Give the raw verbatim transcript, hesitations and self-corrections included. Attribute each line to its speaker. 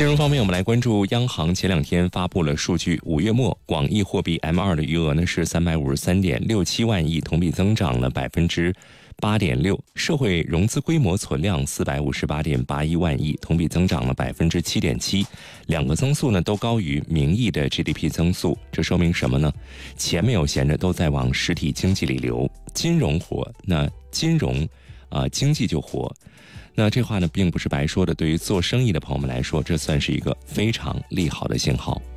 Speaker 1: 金融方面，我们来关注央行前两天发布了数据，五月末广义货币 M 二 的余额呢是三百五十三点六七万亿，同比增长了百分之八点六，社会融资规模存量四百五十八点八一万亿，同比增长了百分之七点七，两个增速呢都高于名义的 G D P 增速。这说明什么呢？钱没有闲着，都在往实体经济里流，金融活，那金融啊、呃、经济就活。那这话呢并不是白说的，对于做生意的朋友们来说，这算是一个非常利好的信号。